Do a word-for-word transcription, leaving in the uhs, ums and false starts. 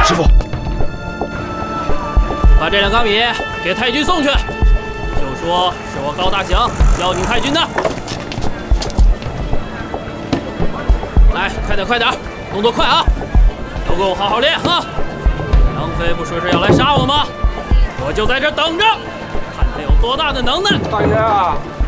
师傅， 把这两缸米给太君送去，就说是我高大祥教你太君的。来，快点快点，动作快啊！都给我好好练啊！杨飞不说是要来杀我吗？我就在这等着，看他有多大的能耐。 大爷啊！